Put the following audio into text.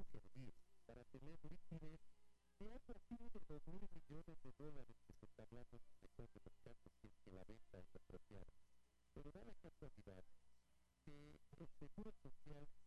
servir para tener liquidez de algo así de $2.000 millones que se está hablando de fondos de mercado si es que la venta es apropiada. Pero da la casualidad que el seguro social